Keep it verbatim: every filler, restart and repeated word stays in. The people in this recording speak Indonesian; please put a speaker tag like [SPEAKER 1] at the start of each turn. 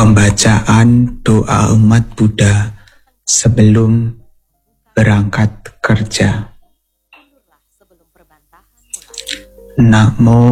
[SPEAKER 1] Pembacaan doa umat Buddha sebelum berangkat kerja. Namo